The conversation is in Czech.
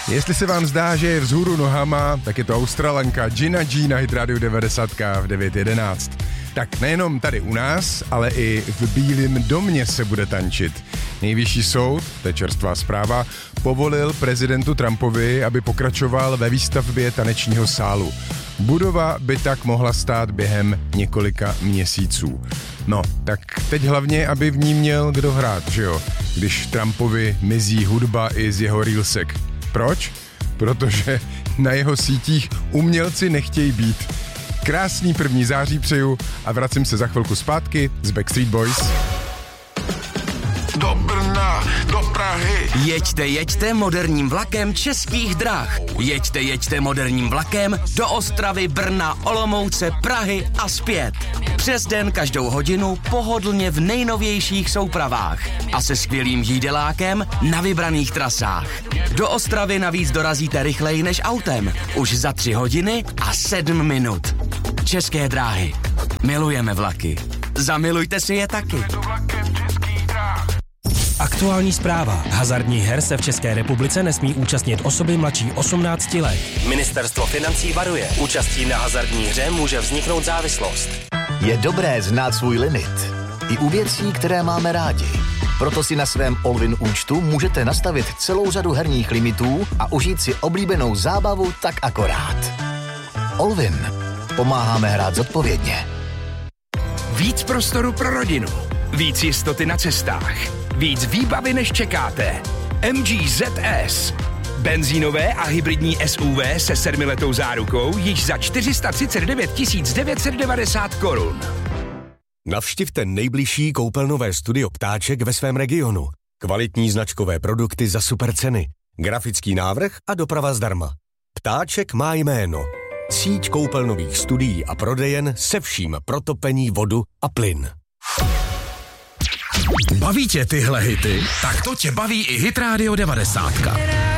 Jestli se vám zdá, že je vzhůru nohama, tak je to Australanka Gina G na Hit Radio 90 v 9:11. Tak nejenom tady u nás, ale i v Bílém domě se bude tančit. Nejvyšší soud, to je čerstvá zpráva, povolil prezidentu Trumpovi, aby pokračoval ve výstavbě tanečního sálu. Budova by tak mohla stát během několika měsíců. No, tak teď hlavně, aby v ní měl kdo hrát, že jo? Když Trumpovi mizí hudba i z jeho reelsek. Proč? Protože na jeho sítích umělci nechtějí být. Krásný 1. září přeju a vracím se za chvilku zpátky z Backstreet Boys. Do Brna, do Prahy. Jeďte moderním vlakem Českých drah. Jeďte moderním vlakem do Ostravy, Brna, Olomouce, Prahy a zpět. Přes den každou hodinu pohodlně v nejnovějších soupravách a se skvělým jídelákem na vybraných trasách. Do Ostravy navíc dorazíte rychleji než autem. Už za 3 hodiny a 7 minut. České dráhy. Milujeme vlaky. Zamilujte si je taky. Aktuální zpráva. Hazardních her se v České republice nesmí účastnit osoby mladší 18 let. Ministerstvo financí varuje. Účastí na hazardní hře může vzniknout závislost. Je dobré znát svůj limit. I u věcí, které máme rádi. Proto si na svém Allwyn účtu můžete nastavit celou řadu herních limitů a užít si oblíbenou zábavu tak akorát. Allwyn. Pomáháme hrát zodpovědně. Víc prostoru pro rodinu. Víc jistoty na cestách. Víc výbavy, než čekáte. MG ZS. Benzínové a hybridní SUV se 7letou zárukou již za 439 990 korun. Navštivte nejbližší koupelnové studio Ptáček ve svém regionu. Kvalitní značkové produkty za super ceny. Grafický návrh a doprava zdarma. Ptáček má jméno. Síť koupelnových studií a prodejen se vším pro topení, vodu a plyn. Baví tě tyhle hity? Tak to tě baví i Hit Radio 90.